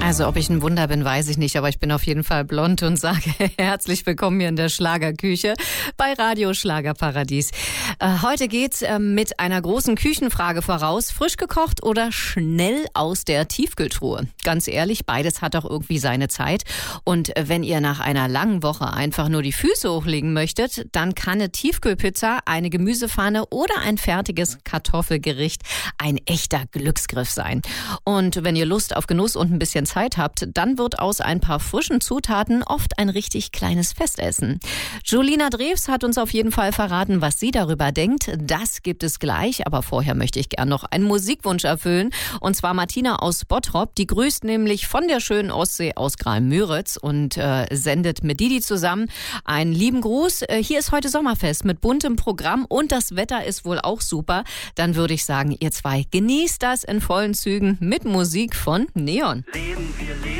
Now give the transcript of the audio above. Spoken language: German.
Also ob ich ein Wunder bin, weiß ich nicht, aber ich bin auf jeden Fall blond und sage herzlich willkommen hier in der Schlagerküche bei Radio Schlagerparadies. Heute geht's mit einer großen Küchenfrage voraus. Frisch gekocht oder schnell aus der Tiefkühltruhe? Ganz ehrlich, beides hat doch irgendwie seine Zeit. Und wenn ihr nach einer langen Woche einfach nur die Füße hochlegen möchtet, dann kann eine Tiefkühlpizza, eine Gemüsepfanne oder ein fertiges Kartoffelgericht ein echter Glücksgriff sein. Und wenn ihr Lust auf Genuss und ein bisschen Zeit habt, dann wird aus ein paar frischen Zutaten oft ein richtig kleines Festessen. Julina Drews hat uns auf jeden Fall verraten, was sie darüber denkt. Das gibt es gleich, aber vorher möchte ich gern noch einen Musikwunsch erfüllen. Und zwar Martina aus Bottrop, die grüßt nämlich von der schönen Ostsee aus Graal-Müritz und sendet mit Didi zusammen einen lieben Gruß. Hier ist heute Sommerfest mit buntem Programm und das Wetter ist wohl auch super. Dann würde ich sagen, ihr zwei genießt das in vollen Zügen mit Musik von Neon. Leben, wir leben.